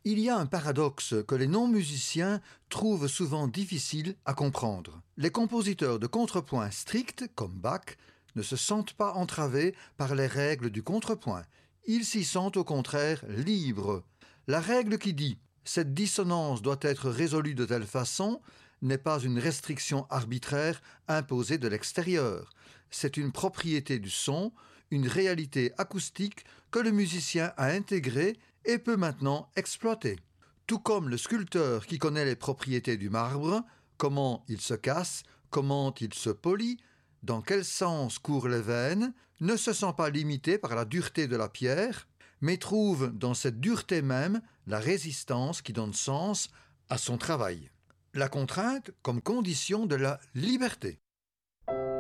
Il y a un paradoxe que les non-musiciens trouvent souvent difficile à comprendre. Les compositeurs de contrepoint stricts, comme Bach, ne se sentent pas entravés par les règles du contrepoint. Ils s'y sentent au contraire libres. La règle qui dit « cette dissonance doit être résolue de telle façon » n'est pas une restriction arbitraire imposée de l'extérieur. C'est une propriété du son, une réalité acoustique que le musicien a intégrée et peut maintenant exploiter. Tout comme le sculpteur qui connaît les propriétés du marbre, comment il se casse, comment il se polit, dans quel sens courent les veines, ne se sent pas limité par la dureté de la pierre, mais trouve dans cette dureté même la résistance qui donne sens à son travail. La contrainte comme condition de la liberté.